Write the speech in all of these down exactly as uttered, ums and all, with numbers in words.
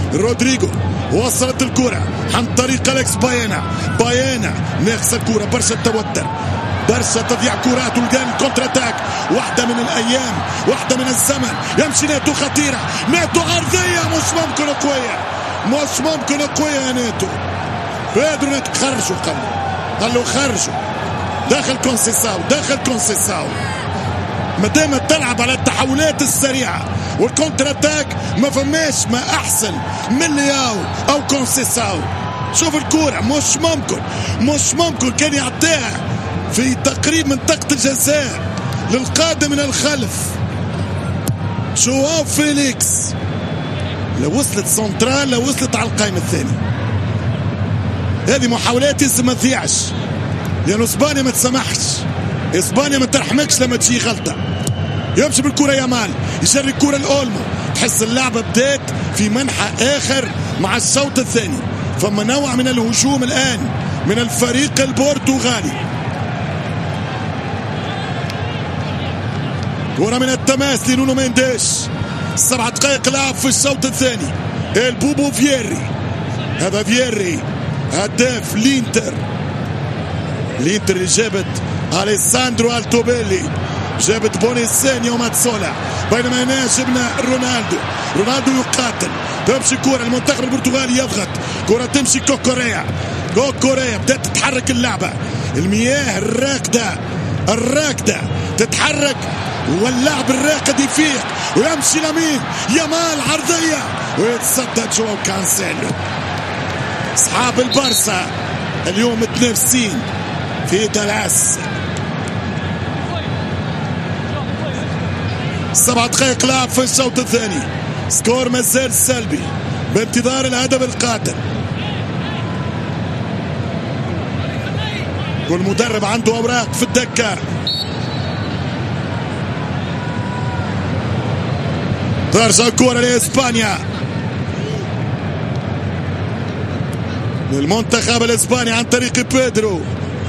رودريجو وصلت الكرة عن طريق أليكس بايانا. بايانا ناقص الكرة، برشا توتر، برشا تضيع كرات والجان كونتر اتاك. واحدة من الأيام، واحدة من الزمن. يمشي ناتو خطيرة، ناتو عرضية مش ممكن قوية، مش ممكن قوية يا ناتو. بيدرو ناتو خرجوا، قال قال له خرجوا داخل كونسيساو، داخل كونسيساو. مادام تلعب على التحولات السريعة والكونتر اتاك ما فماش ما احسن من لياو او كونسيساو. شوف الكورة، مش ممكن مش ممكن كان يعطيها في تقريب منطقة الجزاء للقادم من الخلف. جواو فيليكس لو وصلت سنترال، لو وصلت على القائم الثاني. هذه محاولات يلزم ما تضيعش، لأن اسبانيا ما تسمحش، اسبانيا ما ترحمكش لما تجي غلطة. يمشي بالكرة يامال، يجري الكرة الأولمو. تحس اللعبة بدات في منحى آخر مع الشوط الثاني. فما نوع من الهجوم الآن من الفريق البرتغالي. كرة من التماس لنونو مينديش. سبع دقائق لعب في الشوط الثاني. البوبو فييري، هذا فييري هداف لينتر. لينتر اللي جابت أليساندرو التوبيلي، جابت بونيسينيو ماتسولا، بينما هنا جبنا رونالدو. رونالدو يقاتل، تمشي كرة المنتخب البرتغالي يضغط، كرة تمشي كوكوريا. كوكوريا بدأت تتحرك اللعبة، المياه الراكدة الراكدة تتحرك، واللاعب الراكد يفيق ويمشي لمين؟ يامال عرضية ويتصدى جواو كانسيلو. أصحاب البارسا اليوم متنافسين في دالاس. سبع دقائق لعب في الشوط الثاني، سكور مازال سلبي بانتظار الهدف القاتل. كل مدرب عنده أوراق في الدكة. ترجع الكرة لإسبانيا، للمنتخب الإسباني عن طريق بيدرو.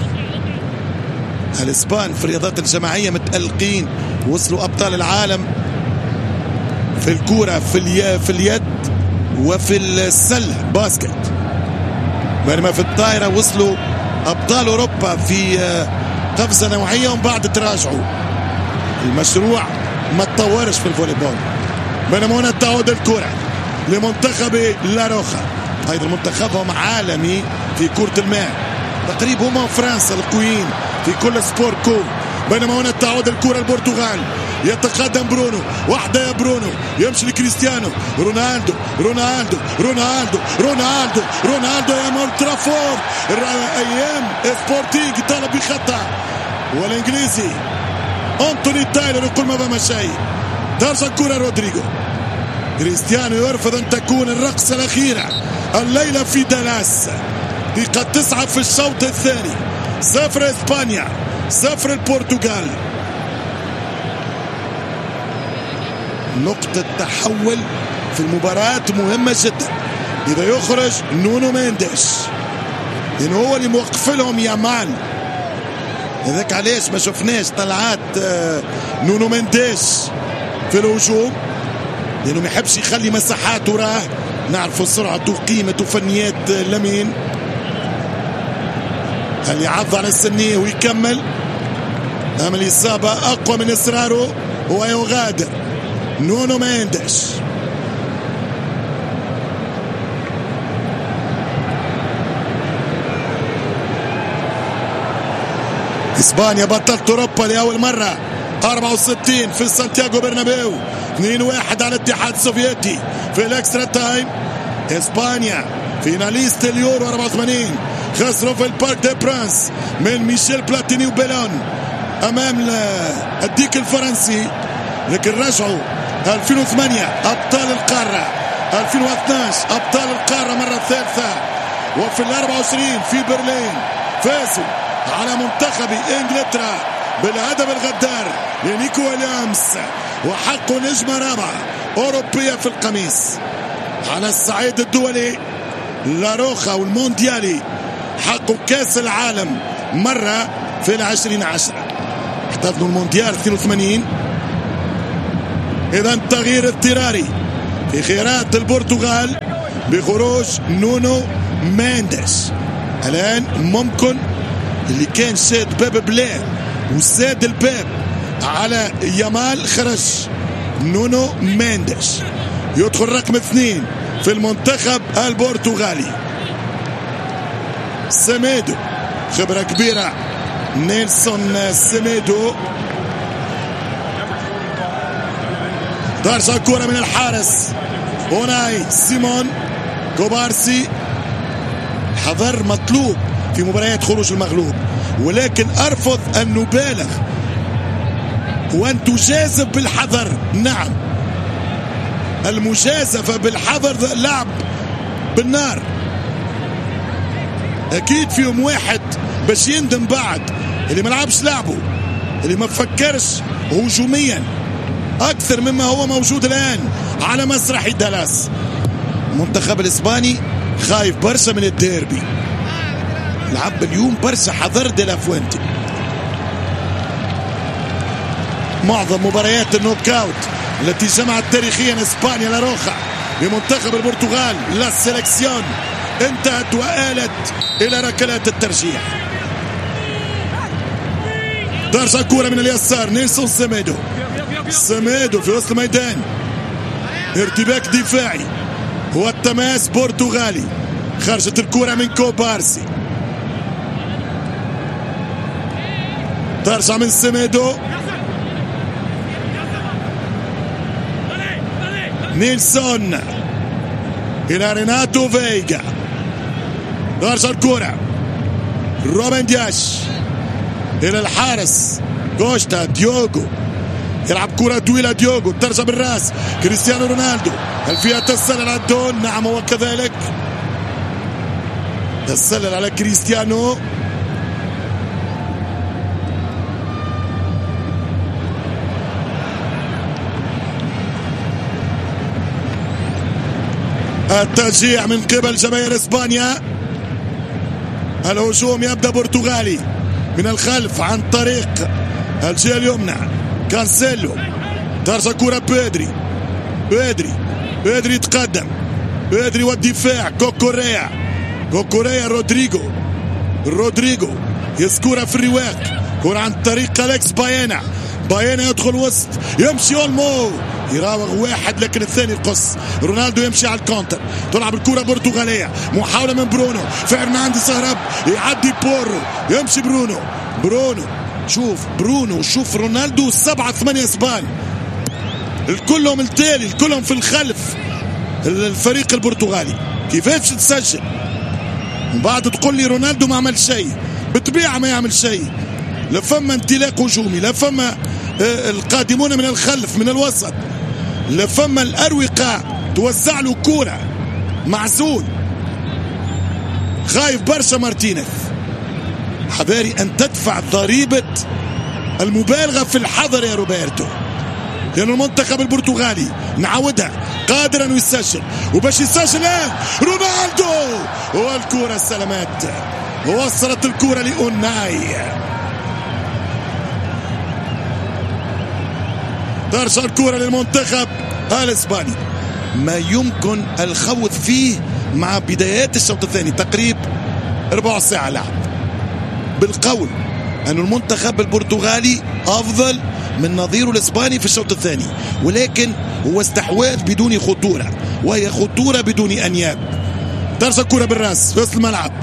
الإسبان في الرياضات الجماعية متألقين، وصلوا أبطال العالم في الكرة، في الي... في اليد وفي السلة باسكت، بينما في الطائرة وصلوا أبطال أوروبا في قفزة نوعية ومن بعد تراجعوا. المشروع ما تطورش في الفوليبول. بينما هنا تعود الكرة لمنتخب لاروخا، أيضا منتخبهم عالمي في كرة الماء، تقريبا هما فرنسا القويين في كل سبور كو. بينما هنا تعود الكرة البرتغال، يتقدم برونو، واحدة يا برونو، يمشي لكريستيانو رونالدو رونالدو رونالدو رونالدو رونالدو يا مولترافورد. أيام سبورتينج طلب بخطأ، والإنجليزي أنتوني تايلر يقول ما بما شيء. ترجع الكرة رودريجو، كريستيانو يرفض أن تكون الرقصة الأخيرة الليلة في دالاس. دقيقة تسعة في الشوط الثاني، صفر إسبانيا صفر البرتغال. نقطة تحول في المباراة مهمة جدا. إذا يخرج نونو مينديش، لأنه هو اللي موقف لهم يامال. هذاك علاش ما شفناش طلعات نونو مينديش في الهجوم، لأنه ما يحبش يخلي مساحات وراه. نعرفوا سرعته وقيمة وفنيات لمين. هل يعض على السنيه ويكمل أم الإصابة أقوى من إصراره ويغادر؟ نونو مينديش. إسبانيا بطلت أوروبا لأول مرة أربعة وستين في سانتياغو برنابيو، اثنين واحد على الاتحاد السوفيتي في الإكسترا تايم. إسبانيا فيناليست اليورو أربعة وثمانين، خسروا في البارك دي برانس من ميشيل بلاتيني وبيلون أمام الديك الفرنسي، لكن رجعوا ألفين وثمانية أبطال القارة، ألفين واثناشر أبطال القارة مرة ثالثة، وفي الأربعة وعشرين في برلين فازوا على منتخب إنجلترا بالهدف الغدار لنيكو ويليامز، وحقوا نجمة رابعة أوروبية في القميص. على الصعيد الدولي لاروخا والمونديالي حقوا كاس العالم مرة في العشرين عشرة، احتفلوا المونديال اثنين وثمانين. إذا تغيير اضطراري في خيارات البرتغال بخروج نونو مانديش. الآن ممكن اللي كان شاد باب بلان وساد الباب على يامال خرج. نونو مانديش يدخل رقم اثنين في المنتخب البرتغالي. سيميدو خبرة كبيرة، نيلسون سيميدو. ترجع الكرة من الحارس اوناي سيمون كوبارسي. حذر مطلوب في مباريات خروج المغلوب، ولكن أرفض أن نبالغ وأن تجازف بالحذر. نعم، المجازفة بالحذر لعب بالنار. أكيد فيهم واحد باش يندم بعد، اللي ما لعبش لعبه، اللي ما فكرش هجوميا أكثر مما هو موجود الآن على مسرح دالاس. المنتخب الإسباني خايف برشا من الديربي، لعب اليوم برشا حذر دي لافوينتي. معظم مباريات النوكاوت التي جمعت تاريخيا اسبانيا لاروخا بمنتخب البرتغال لا سيليكسيون انتهت وآلت الى ركلات الترجيح. ترجع الكرة من اليسار، نيلسون سيميدو. سيميدو في وسط الميدان، ارتباك دفاعي والتماس برتغالي. خرجت الكرة من كوبارسي، ترجع من سيميدو. نيلسون إلى ريناتو فيجا. ترجع الكرة روبن دياش إلى الحارس كوستا ديوغو. يلعب كرة طويلة ديوغو، ترجع بالراس كريستيانو رونالدو. هل فيها تسلل على الدون؟ نعم هو كذلك، تسلل على كريستيانو. التشجيع من قبل جماهير اسبانيا. الهجوم يبدأ برتغالي من الخلف عن طريق الجهة اليمنى. كانسيلو، ترجع كرة بيدري. بيدري بيدري يتقدم، بيدري والدفاع كوكوريا. كوكوريا رودريجو. رودريجو يسكرها في الرواق، كرة عن طريق أليكس بايانا. بايانا يدخل وسط، يمشي اولمو، يراوغ واحد لكن الثاني يقص. رونالدو يمشي على الكونتر، تلعب الكرة برتغالية. محاولة من برونو، فرنانديز هرب، يعدي بورو، يمشي برونو. برونو شوف برونو، شوف رونالدو، سبعة ثمانية اسبان الكلهم التالي، الكلهم في الخلف. الفريق البرتغالي كيفاش تسجل بعد تقول لي رونالدو ما عمل شيء؟ بالطبيعة ما يعمل شيء. لا فما انطلاق هجومي، لا فما القادمون من الخلف من الوسط، لا فما الأروقة توزع له كورة. معزول، خايف برشا مارتينيز. حذاري أن تدفع ضريبة المبالغة في الحذر يا روبرتو، لأن المنتخب البرتغالي نعودها قادر أن يسجل، وباش يسجل الآن رونالدو والكرة السلامات. وصلت الكرة لأوناي. ترجع الكرة للمنتخب الإسباني. ما يمكن الخوض فيه مع بدايات الشوط الثاني، تقريب ربع ساعة لعب، بالقول أن المنتخب البرتغالي أفضل من نظيره الإسباني في الشوط الثاني، ولكن هو استحواذ بدون خطورة، وهي خطورة بدون أنياب. ترجع الكرة بالراس في وسط الملعب.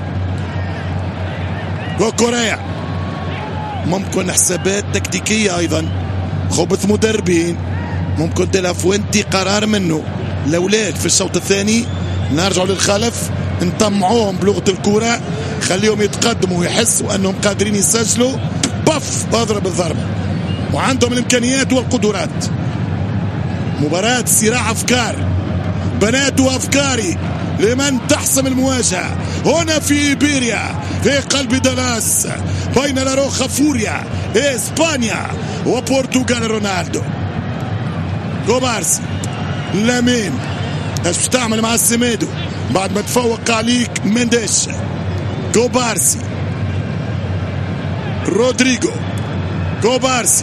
كوكوريا، ممكن حسابات تكتيكية أيضا، خبث مدربين، ممكن دي لافوينتي قرار منه الأولاد في الشوط الثاني نرجعوا للخلف، نطمعوهم بلغة الكرة، خليهم يتقدموا ويحسوا أنهم قادرين يسجلوا. بف، اضرب الضربة، وعندهم الإمكانيات والقدرات. مباراة صراع أفكار، بنات وأفكاري لمن تحسم المواجهة هنا في إيبيريا في قلب دالاس بين لاروخا فوريا إسبانيا وبرتغال. رونالدو، كوبارسي، لامين، ايش بتعمل مع السيميدو بعد ما تفوق عليك منديش؟ كوبارسي، رودريجو، كوبارسي،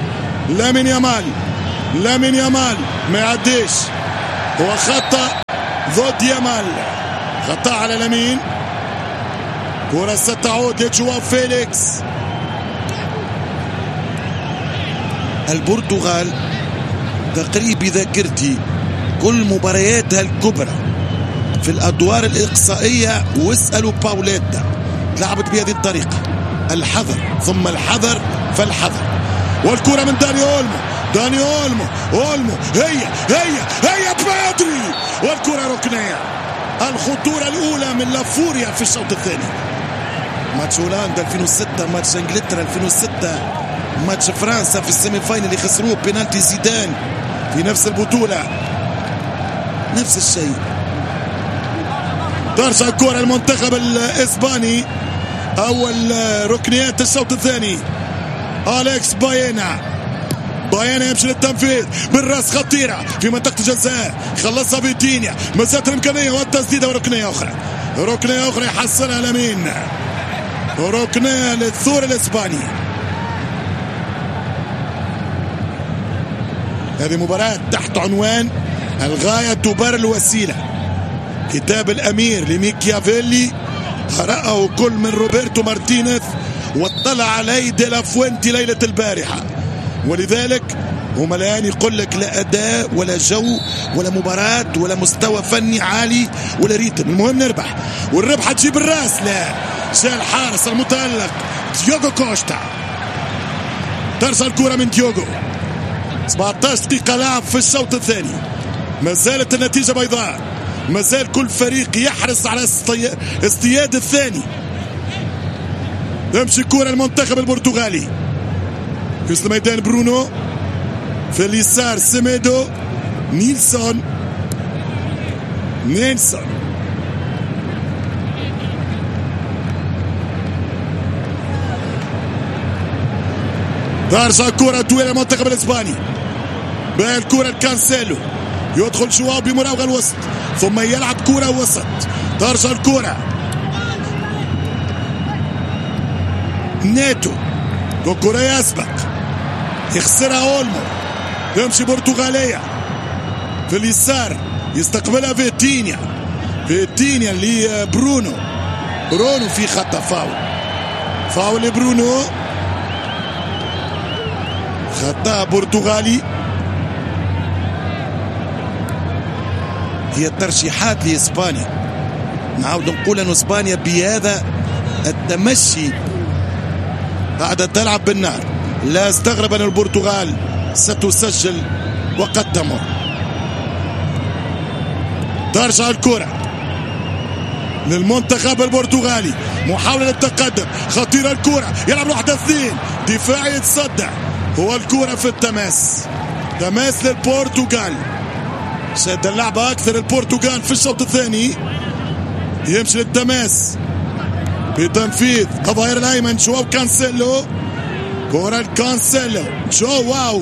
لامين يامال. لامين يامال ما يعديش، هو خطأ ضد يامال. غطاء على اليمين، كرة ستعود لجواو فيليكس. البرتغال تقريبا ذاكرتي كل مبارياتها الكبرى في الأدوار الإقصائية، واسألوا باوليتا لعبت بهذه الطريقة، الحذر ثم الحذر فالحذر. والكرة من داني أولمو، داني أولمو أولمو هي هي هي بادري، والكرة ركنية. الخطورة الأولى من لافوريا في الشوط الثاني. ماتش هولندا ألفين وستة، ماتش انجلترا ألفين وستة، ماتش فرنسا في السيمي فاينل اللي خسروه بينالتي زيدان في نفس البطولة، نفس الشيء. ترجع الكرة المنتخب الإسباني. أول ركنيات الشوط الثاني، أليكس باينا. باينا يمشي للتنفيذ بالراس، خطيرة في منطقة الجزاء، خلصها فيتينيا، مسات الإمكانية والتسديدة، وركنية أخرى، ركنية أخرى يحصلها لمين؟ ركنية للثور الإسباني. هذه مباراة تحت عنوان الغاية تبرر الوسيلة، كتاب الأمير لميكيافيلي، قرأه كل من روبرتو مارتينيز واطلع عليه دي لا فوينتي ليلة البارحة، ولذلك هم الآن يقول لك لا أداء ولا جو ولا مباراة ولا مستوى فني عالي ولا ريتم، المهم نربح، والربح تجيب الراس. لا، جاء الحارس المتألق ديوغو كوستا. ترسل الكرة من ديوغو. سبعة عشر دقيقة لعب في الشوط الثاني، ما زالت النتيجة بيضاء، ما زال كل فريق يحرص على اصطياد الثاني. يمشي كرة المنتخب البرتغالي في وسط الميدان، برونو في اليسار، سيميدو، نيلسون نيلسون ترجع الكرة طويلة المنتخب الاسباني، بقى الكرة الكانسيلو، يدخل جواو بمراوغة الوسط ثم يلعب كرة وسط. ترجع الكرة نيتو، الكرة يسبق يخسرها أولمو، يمشي برتغالية في اليسار، يستقبلها فيتينيا، فيتينيا لبرونو، برونو في خطأ، فاول فاول لبرونو، خطأ برتغالي. هي الترشيحات لإسبانيا، نعاود نقول أن إسبانيا بهذا التمشي قاعدة تلعب بالنار. لا استغرب أن البرتغال ستسجل وقد تمر. ترجع الكرة للمنتخب البرتغالي، محاولة للتقدم، خطيرة الكرة، يلعب واحدة اثنين، دفاعي يتصدع، هو الكرة في التماس، تماس للبرتغال. شاد اللعبة أكثر البرتغال في الشوط الثاني، يمشي للتماس بتنفيذ الظهير الأيمن جواو كانسيلو، كرة الكانسيلو، جواو.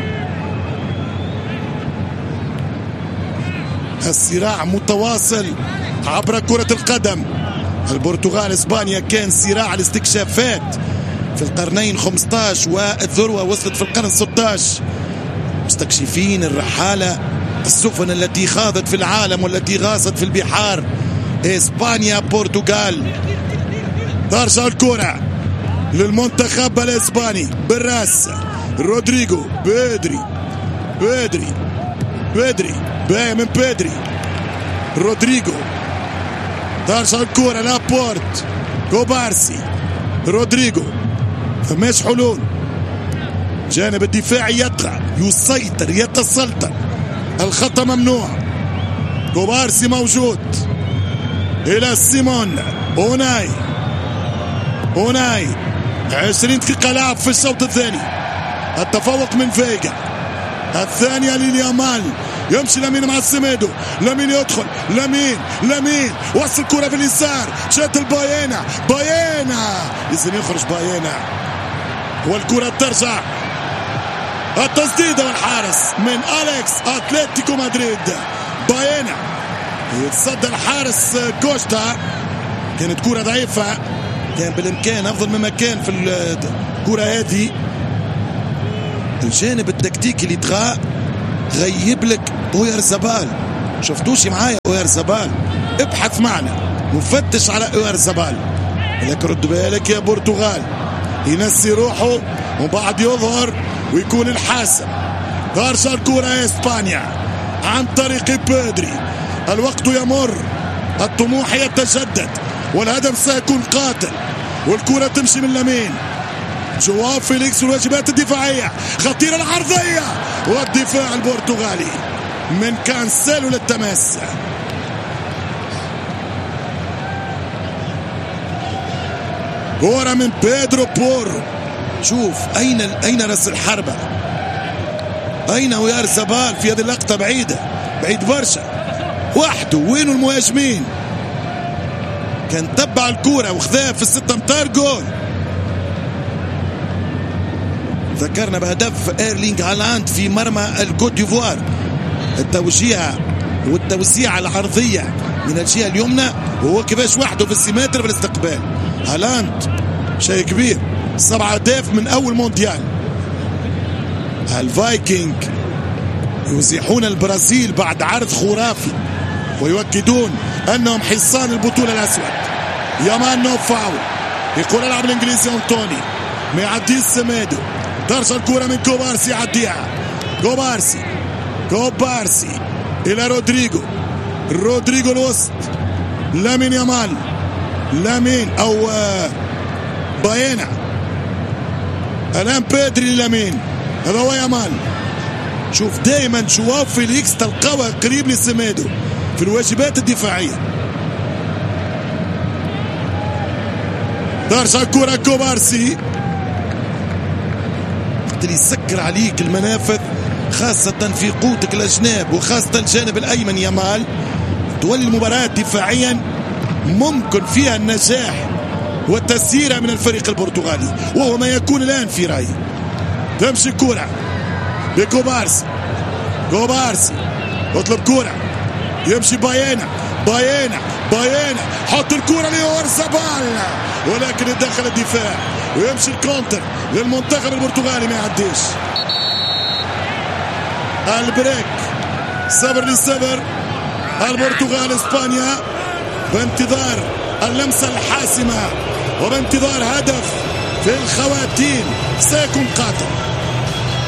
الصراع متواصل عبر كرة القدم. البرتغال اسبانيا كان صراع الاستكشافات في القرنين خمسة عشر والذروة وصلت في القرن ستة عشر، مستكشفين الرحالة، السفن التي خاضت في العالم والتي غاصت في البحار. اسبانيا برتغال. ترجع الكرة للمنتخب الاسباني بالراس، رودريجو، بيدري بيدري بيدري باية من بيدري، رودريجو. ترجع الكرة لابورت، كوبارسي، رودريجو، فماش حلول. جانب الدفاعي يطغى، يسيطر، يتسلطن، الخطأ ممنوع. كوبارسي موجود إلى سيمون، أوناي أوناي عشرين دقيقة لعب في الشوط الثاني، التفوق من فيجا، الثانية لليامال، يمشي لمين مع السميدو، لمين يدخل، لمين لمين وصل الكرة في اليسار، شات الباينا، باينا لازم يخرج باينا، والكرة ترجع، التسديدة والحارس من أليكس أتلتيكو مدريد، باينا يتصدى الحارس كوستا. كانت كرة ضعيفة، كان بالإمكان أفضل مما كان في الكرة هذه. الجانب التكتيكي اللي تغى غيب لك أويرزابال، شفتوش معايا اويرزابال؟ ابحث معنا مفتش على اويرزابال. لكن رد بالك يا برتغال، ينسي روحه وبعد يظهر ويكون الحاسم. ترجع الكرة يا اسبانيا عن طريق بيدري. الوقت يمر، الطموح يتجدد، والهدف سيكون قاتل، والكرة تمشي من لامين. جواو فيليكس والواجبات الدفاعية، خطيرة العرضية، والدفاع البرتغالي من كانسيلو للتماس. كرة من بيدرو بورو. شوف أين أين رأس الحربة؟ أين اويرزابال في هذه اللقطة؟ بعيدة بعيد برشا، وحده. وين المهاجمين؟ كان تبع الكرة وخذاها في الستة امتار جول. ذكرنا بهدف ايرلينغ هالاند في مرمى الكوت ديفوار، التوجيه والتوسيع العرضية من الجهة اليمنى، وهو كيفاش وحده في السيمتر في الاستقبال. هالاند شيء كبير، سبعة أهداف من أول مونديال. الفايكنج يزيحون البرازيل بعد عرض خرافي، ويؤكدون أنهم حصان البطولة الأسود. يامان نو فاول، يقول اللاعب الإنجليزي أنطوني، ما يعديش سميدو. ترجع الكرة من كوبارسي، يعديها كوبارسي كوبارسي إلى رودريجو. رودريجو الوسط، لامين يامال، لامين أو باينا، الآن بيدري لامين، هذا هو يامال. شوف دائما جواو فيليكس تلقاوه قريب لسميدو في الواجبات الدفاعية. ترجع الكرة كوبارسي، وقت اللي يسكر عليك المنافذ خاصة في قوتك الأجناب وخاصة الجانب الأيمن يامال، تولي المباراة دفاعيا ممكن فيها النجاح والتسيير من الفريق البرتغالي، وهو ما يكون الآن في رأيي. تمشي الكرة بكوبارسي، كوبارسي اطلب كرة، يمشي باينا باينا باينا، حط الكرة لأويرزابال، ولكن يدخل الدفاع ويمشي الكونتر للمنتخب البرتغالي، ما يعديش. البريك صبر للصبر. البرتغال اسبانيا بانتظار اللمسة الحاسمة وبانتظار هدف في الخواتيم سيكون قاتل.